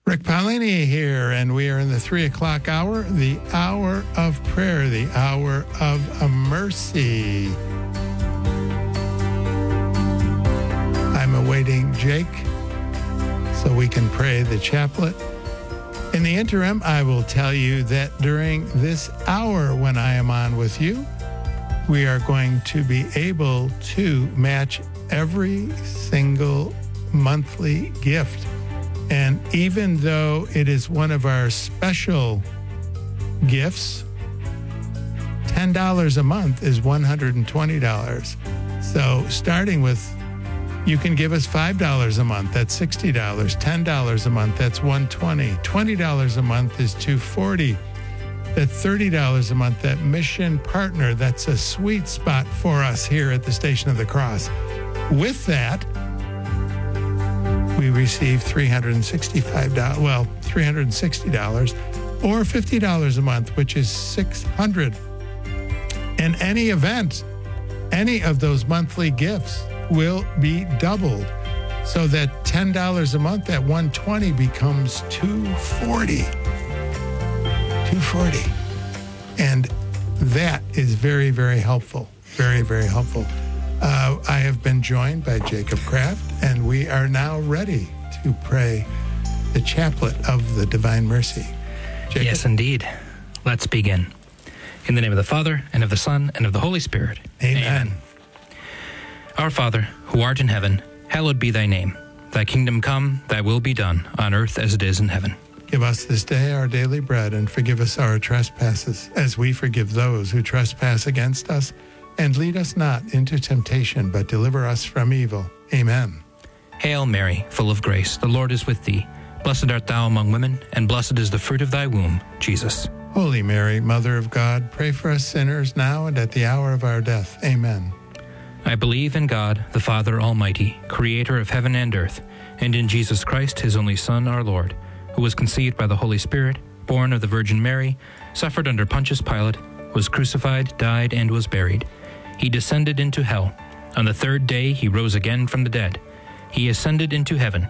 Rick Paolini here, and we are in the 3 o'clock hour, the hour of prayer, the hour of mercy. I'm awaiting Jake so we can pray the chaplet. In the interim, I will tell you that during this hour when I am on with you, we are going to be able to match every single monthly gift. And even though it is one of our special gifts, $10 a month is $120. So starting with, you can give us $5 a month, that's $60. $10 a month, that's $120. $20 a month is $240. That $30 a month, that mission partner, that's a sweet spot for us here at the Station of the Cross. With that, we receive $360 or $50 a month, which is $600. And any event, any of those monthly gifts will be doubled, so that $10 a month at $120 becomes $240. And that is very, very helpful. Very, very helpful. I have been joined by Jacob Kraft, and we are now ready to pray the chaplet of the Divine Mercy. Jacob? Yes, indeed. Let's begin. In the name of the Father, and of the Son, and of the Holy Spirit. Amen. Our Father, who art in heaven, hallowed be thy name. Thy kingdom come, thy will be done, on earth as it is in heaven. Give us this day our daily bread, and forgive us our trespasses, as we forgive those who trespass against us. And lead us not into temptation, but deliver us from evil. Amen. Hail Mary, full of grace, the Lord is with thee. Blessed art thou among women, and blessed is the fruit of thy womb, Jesus. Holy Mary, Mother of God, pray for us sinners now and at the hour of our death. Amen. I believe in God, the Father Almighty, creator of heaven and earth, and in Jesus Christ, his only Son, our Lord, who was conceived by the Holy Spirit, born of the Virgin Mary, suffered under Pontius Pilate, was crucified, died, and was buried. He descended into hell. On the third day he rose again from the dead. He ascended into heaven,